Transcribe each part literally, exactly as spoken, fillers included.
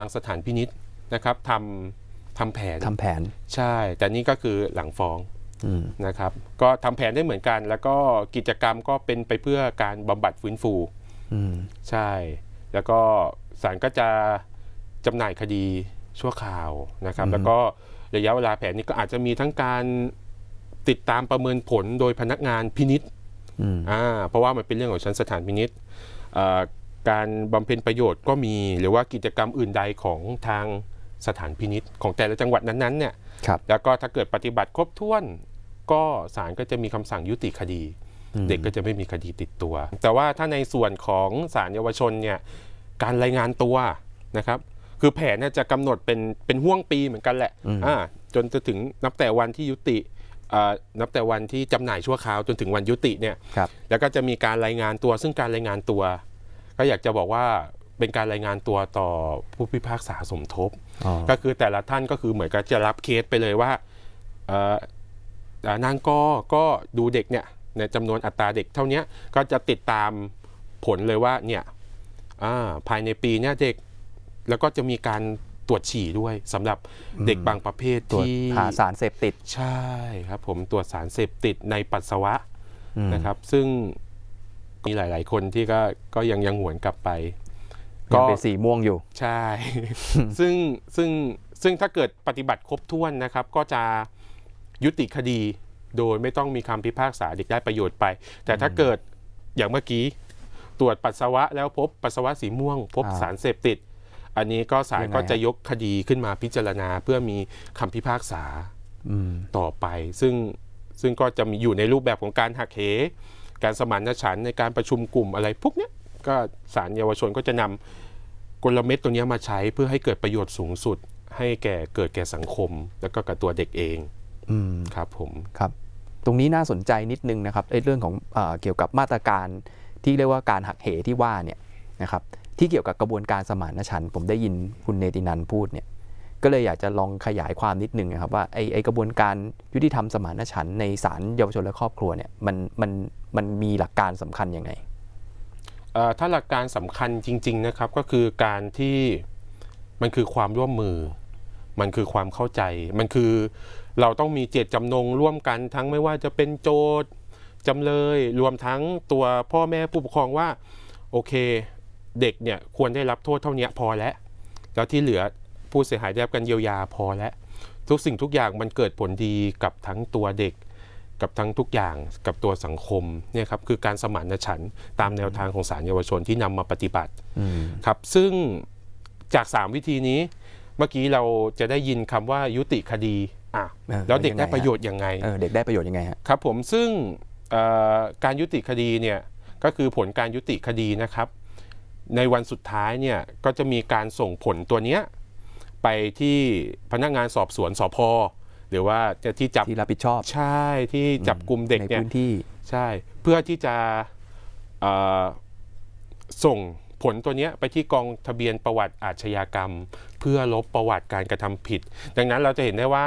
ทางสถานพินิจนะครับทำทำแผนทำแผนใช่แต่นี่ก็คือหลังฟ้องนะครับก็ทำแผนได้เหมือนกันแล้วก็กิจกรรมก็เป็นไปเพื่อการบำบัดฟื้นฟูใช่แล้วก็ศาลก็จะจำหน่ายคดีชั่วคราวนะครับแล้วก็ระยะเวลาแผนนี้ก็อาจจะมีทั้งการติดตามประเมินผลโดยพนักงานพินิจอ่าเพราะว่ามันเป็นเรื่องของชั้นสถานพินิจการบำเพ็ญประโยชน์ก็มีหรือว่ากิจกรรมอื่นใดของทางสถานพินิจของแต่ละจังหวัดนั้นๆเนี่ยแล้วก็ถ้าเกิดปฏิบัติครบถ้วนก็ศาลก็จะมีคำสั่งยุติคดีเด็กก็จะไม่มีคดีติดตัวแต่ว่าถ้าในส่วนของศาลเยาวชนเนี่ยการรายงานตัวนะครับคือแผนเนี่ยจะกำหนดเป็นเป็นห่วงปีเหมือนกันแหละอ่าจนจะถึงนับแต่วันที่ยุตินับแต่วันที่จำหน่ายชั่วคราวจนถึงวันยุติเนี่ยแล้วก็จะมีการรายงานตัวซึ่งการรายงานตัวก็อยากจะบอกว่าเป็นการรายงานตัวต่อผู้พิพากษาสมทบก็คือแต่ละท่านก็คือเหมือนกับจะรับเคสไปเลยว่านางก็ก็ดูเด็กเนี่ยในจำนวนอัตราเด็กเท่านี้ก็จะติดตามผลเลยว่าเนี่ยภายในปีเนี่ยเด็กแล้วก็จะมีการตรวจฉี่ด้วยสำหรับเด็กบางประเภทที่หาสารเสพติดใช่ครับผมตรวจสารเสพติดในปัสสาวะนะครับซึ่งมีหลายๆคนที่ก็ก็ยังยังหวนกลับไปก็เป็นสีม่วงอยู่ใช่ ซึ่งซึ่งซึ่งถ้าเกิดปฏิบัติครบถ้วนนะครับก็จะยุติคดีโดยไม่ต้องมีคำพิพากษาเด็กได้ประโยชน์ไปแต่ถ้าเกิดอย่างเมื่อกี้ตรวจปัสสาวะแล้วพบปัสสาวะสีม่วงพบสารเสพติดอันนี้ก็ศาลก็จะยกคดีขึ้นมาพิจารณาเพื่อมีคำพิพากษาต่อไปซึ่งซึ่งก็จะมีอยู่ในรูปแบบของการหักเหการสมานฉันท์ในการประชุมกลุ่มอะไรพวกนี้ก็ศาลเยาวชนก็จะนำกลเม็ดตัวนี้มาใช้เพื่อให้เกิดประโยชน์สูงสุดให้แก่เกิดแก่สังคมแล้วก็กับตัวเด็กเองครับผมครับตรงนี้น่าสนใจนิดนึงนะครับเรื่องของเอ่อเกี่ยวกับมาตรการที่เรียกว่าการหักเหที่ว่าเนี่ยนะครับที่เกี่ยวกับกระบวนการสมานฉันท์ผมได้ยินคุณเนตินันท์พูดเนี่ยก็เลยอยากจะลองขยายความนิดนึงนะครับว่าไอ้ไอ้กระบวนการยุติธรรมสมานฉันท์ในศาลเยาวชนและครอบครัวเนี่ยมันมันมันมีหลักการสำคัญยังไงถ้าหลักการสำคัญจริงๆนะครับก็คือการที่มันคือความร่วมมือมันคือความเข้าใจมันคือเราต้องมีเจตจำนงร่วมกันทั้งไม่ว่าจะเป็นโจทย์จำเลยรวมทั้งตัวพ่อแม่ผู้ปกครองว่าโอเคเด็กเนี่ยควรได้รับโทษเท่านี้พอแล้วแล้วที่เหลือผู้เสียหายได้รับการเยียวยาพอแล้วทุกสิ่งทุกอย่างมันเกิดผลดีกับทั้งตัวเด็กกับทั้งทุกอย่างกับตัวสังคมเนี่ยครับคือการสมานฉันท์ตามแนวทางของศาลเยาวชนที่นำมาปฏิบัติครับซึ่งจากสามวิธีนี้เมื่อกี้เราจะได้ยินคำว่ายุติคดีอ่ะแล้วเด็กได้ประโยชน์ยังไงเด็กได้ประโยชน์ยังไงครับผมซึ่งการยุติคดีเนี่ยก็คือผลการยุติคดีนะครับในวันสุดท้ายเนี่ยก็จะมีการส่งผลตัวเนี้ยไปที่พนักงานสอบสวนสภ.หรือว่าที่จับที่รับผิดชอบใช่ที่จับกลุ่มเด็กเนี่ยใช่เพื่อที่จะส่งผลตัวนี้ไปที่กองทะเบียนประวัติอาชญากรรมเพื่อลบประวัติการกระทำผิดดังนั้นเราจะเห็นได้ว่า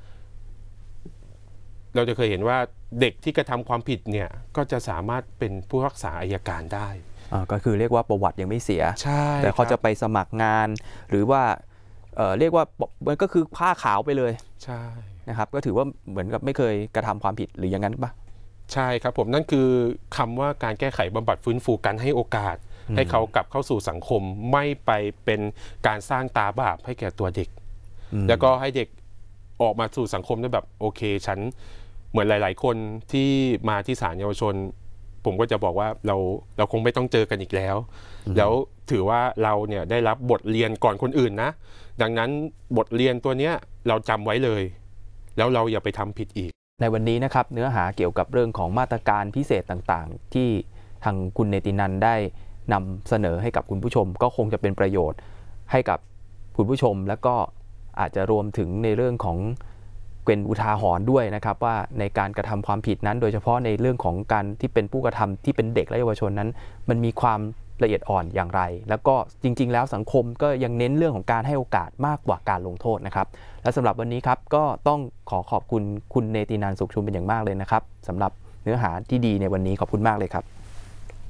เราจะเคยเห็นว่าเด็กที่กระทำความผิดเนี่ยก็จะสามารถเป็นผู้รักษาอัยการได้ก็คือเรียกว่าประวัติยังไม่เสียใช่แต่เขาจะไปสมัครงานหรือว่าเอ่อเรียกว่ามันก็คือผ้าขาวไปเลยใช่นะครับก็ถือว่าเหมือนกับไม่เคยกระทำความผิดหรืออย่างนั้นปะใช่ครับผมนั่นคือคำว่าการแก้ไขบำบัดฟื้นฟูการให้โอกาสให้เขากลับเข้าสู่สังคมไม่ไปเป็นการสร้างตาบาปให้แก่ตัวเด็กแล้วก็ให้เด็กออกมาสู่สังคมได้แบบโอเคฉันเหมือนหลายๆคนที่มาที่ศาลเยาวชนผมก็จะบอกว่าเราเราคงไม่ต้องเจอกันอีกแล้วแล้วถือว่าเราเนี่ยได้รับบทเรียนก่อนคนอื่นนะดังนั้นบทเรียนตัวเนี้ยเราจำไว้เลยแล้วเราอย่าไปทำผิดอีกในวันนี้นะครับเนื้อหาเกี่ยวกับเรื่องของมาตรการพิเศษต่างๆที่ทางคุณเนตินันท์ได้นำเสนอให้กับคุณผู้ชมก็คงจะเป็นประโยชน์ให้กับคุณผู้ชมแล้วก็อาจจะรวมถึงในเรื่องของเป็นอุทาหรณ์ด้วยนะครับว่าในการกระทำความผิดนั้นโดยเฉพาะในเรื่องของการที่เป็นผู้กระทำที่เป็นเด็กและเยาวชนนั้นมันมีความละเอียดอ่อนอย่างไรแล้วก็จริงๆแล้วสังคมก็ยังเน้นเรื่องของการให้โอกาสมากกว่าการลงโทษนะครับและสำหรับวันนี้ครับก็ต้องขอขอบคุณคุณเนตินันท์ สุขชุมเป็นอย่างมากเลยนะครับสำหรับเนื้อหาที่ดีในวันนี้ขอบคุณมากเลยครับ